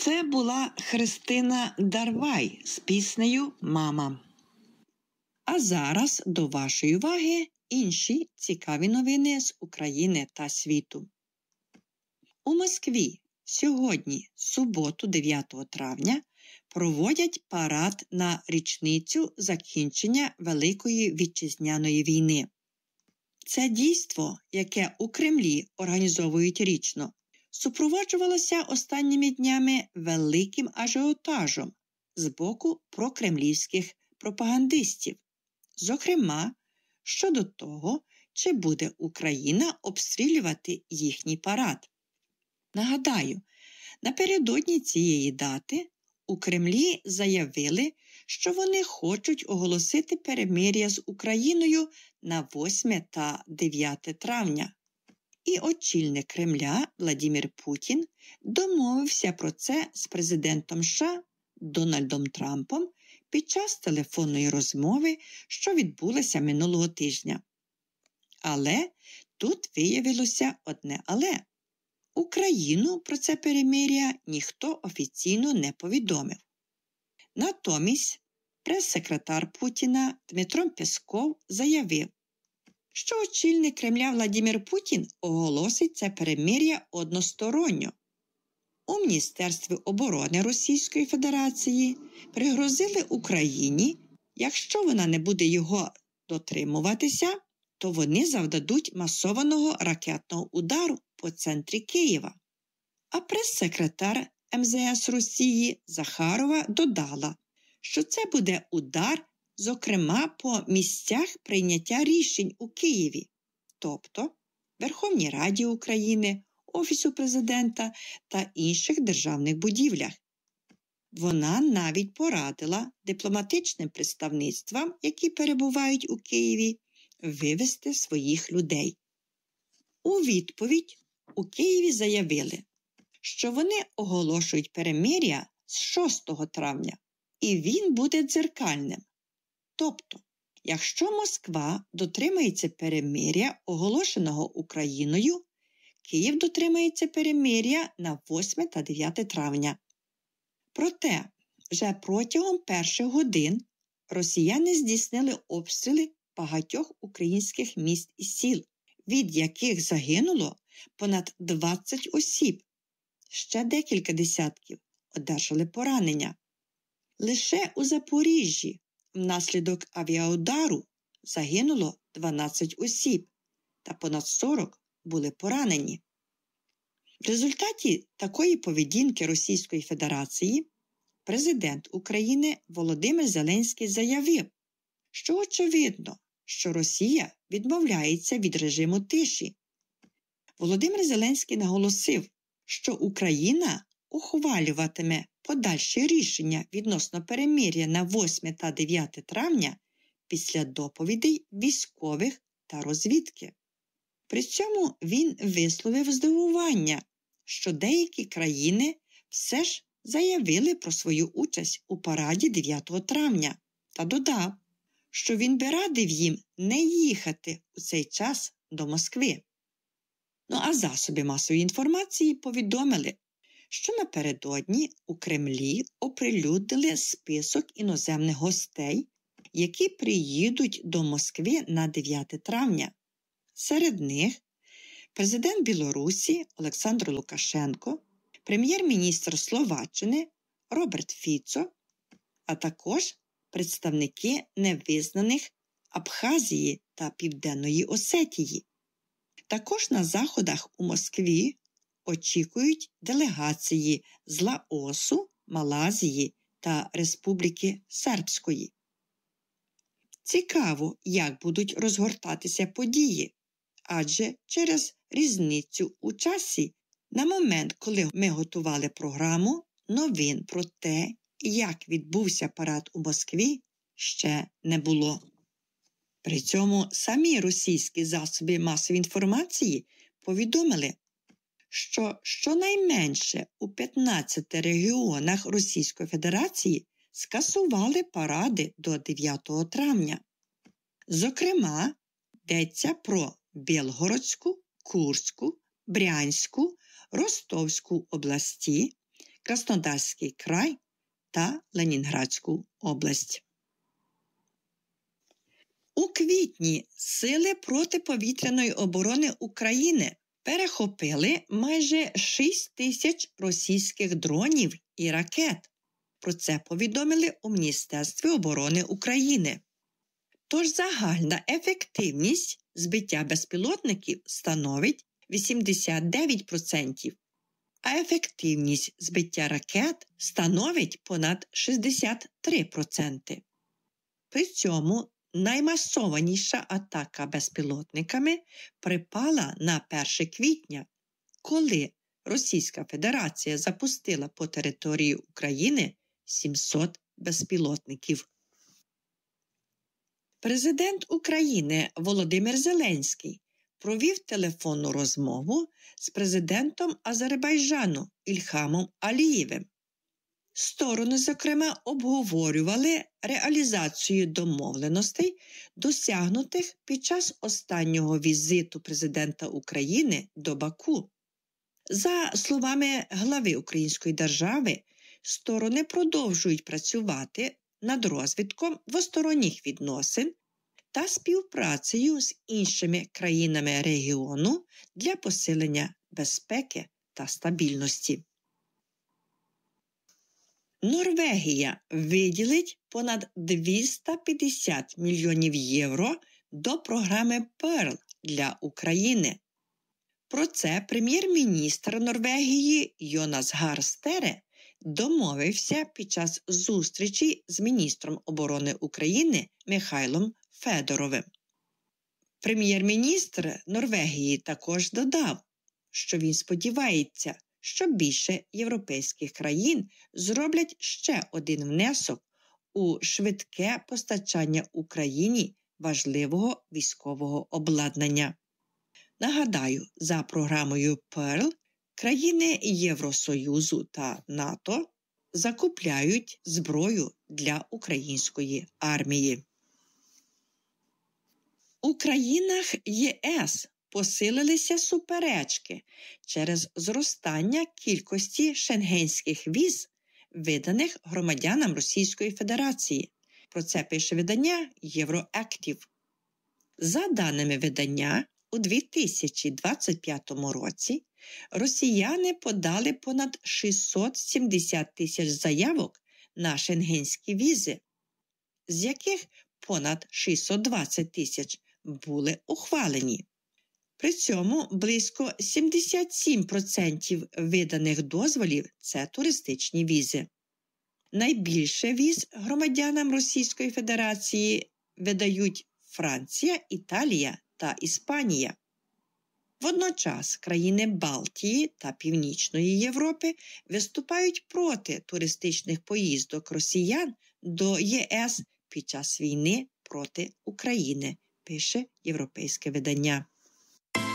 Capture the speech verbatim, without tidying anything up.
Це була Христина Дарвай з піснею «Мама». А зараз до вашої уваги інші цікаві новини з України та світу. У Москві сьогодні, суботу, дев'ятого травня, проводять парад на річницю закінчення Великої Вітчизняної війни. Це дійство, яке у Кремлі організовують річно, супроводжувалося останніми днями великим ажіотажем з боку прокремлівських пропагандистів, зокрема, щодо того, чи буде Україна обстрілювати їхній парад. Нагадаю, напередодні цієї дати у Кремлі заявили, що вони хочуть оголосити перемир'я з Україною на восьме та дев'яте травня. І очільник Кремля Владимир Путін домовився про це з президентом США Дональдом Трампом під час телефонної розмови, що відбулася минулого тижня. Але тут виявилося одне «але». Україну про це перемир'я ніхто офіційно не повідомив. Натомість прес-секретар Путіна Дмитро Пєсков заявив, що очільник Кремля Владимир Путін оголосить це перемир'я односторонньо. У Міністерстві оборони Російської Федерації пригрозили Україні, якщо вона не буде його дотримуватися, то вони завдадуть масованого ракетного удару по центрі Києва. А прес-секретар ем зе ес Росії Захарова додала, що це буде удар, зокрема по місцях прийняття рішень у Києві, тобто Верховній Раді України, Офісу Президента та інших державних будівлях. Вона навіть порадила дипломатичним представництвам, які перебувають у Києві, вивести своїх людей. У відповідь у Києві заявили, що вони оголошують перемир'я з шостого травня, і він буде дзеркальним. Тобто, якщо Москва дотримається перемир'я, оголошеного Україною, Київ дотримається перемир'я на восьме та дев'яте травня. Проте, вже протягом перших годин росіяни здійснили обстріли багатьох українських міст і сіл, від яких загинуло понад двадцять осіб. Ще декілька десятків одержали поранення. Лише у Запоріжжі внаслідок авіаудару загинуло дванадцять осіб та понад сорок були поранені. В результаті такої поведінки Російської Федерації президент України Володимир Зеленський заявив, що очевидно, що Росія відмовляється від режиму тиші. Володимир Зеленський наголосив, що Україна ухвалюватиме подальші рішення відносно перемир'я на восьме та дев'яте травня після доповідей військових та розвідки. При цьому він висловив здивування, що деякі країни все ж заявили про свою участь у параді дев'ятого травня та додав, що він би радив їм не їхати у цей час до Москви. Ну а засоби масової інформації повідомили, що напередодні у Кремлі оприлюднили список іноземних гостей, які приїдуть до Москви на дев'яте травня. Серед них президент Білорусі Олександр Лукашенко, прем'єр-міністр Словаччини Роберт Фіцо, а також представники невизнаних Абхазії та Південної Осетії. Також на заходах у Москві очікують делегації з Лаосу, Малайзії та Республіки Сербської. Цікаво, як будуть розгортатися події, адже через різницю у часі на момент, коли ми готували програму, новин про те, як відбувся парад у Москві, ще не було. При цьому самі російські засоби масової інформації повідомили, що щонайменше у п'ятнадцяти регіонах Російської Федерації скасували паради до дев'ятого травня. Зокрема, йдеться про Білгородську, Курську, Брянську, Ростовську області, Краснодарський край та Ленінградську область. У квітні Сили протиповітряної оборони України перехопили майже шість тисяч російських дронів і ракет. Про це повідомили у Міністерстві оборони України. Тож загальна ефективність збиття безпілотників становить вісімдесят дев'ять відсотків, а ефективність збиття ракет становить понад шістдесят три відсотки. При цьому наймасованіша атака безпілотниками припала на перше квітня, коли Російська Федерація запустила по території України сімсот безпілотників. Президент України Володимир Зеленський провів телефонну розмову з президентом Азербайджану Ільхамом Алієвим. Сторони, зокрема, обговорювали реалізацію домовленостей, досягнутих під час останнього візиту президента України до Баку. За словами глави Української держави, сторони продовжують працювати над розвитком двосторонніх відносин та співпрацею з іншими країнами регіону для посилення безпеки та стабільності. Норвегія виділить понад двісті п'ятдесят мільйонів євро до програми «Перл» для України. Про це прем'єр-міністр Норвегії Йонас Гар Стере домовився під час зустрічі з міністром оборони України Михайлом Федоровим. Прем'єр-міністр Норвегії також додав, що він сподівається, що більше європейських країн зроблять ще один внесок у швидке постачання Україні важливого військового обладнання. Нагадаю, за програмою «Перл» країни Євросоюзу та НАТО закупляють зброю для української армії. У країнах ЄС посилилися суперечки через зростання кількості шенгенських віз, виданих громадянам Російської Федерації. Про це пише видання «Євроактів». За даними видання, у дві тисячі двадцять п'ятому році росіяни подали понад шістсот сімдесят тисяч заявок на шенгенські візи, з яких понад шістсот двадцять тисяч були ухвалені. При цьому близько сімдесят сім відсотків виданих дозволів – це туристичні візи. Найбільше віз громадянам Російської Федерації видають Франція, Італія та Іспанія. Водночас країни Балтії та Північної Європи виступають проти туристичних поїздок росіян до ЄС під час війни проти України, пише європейське видання.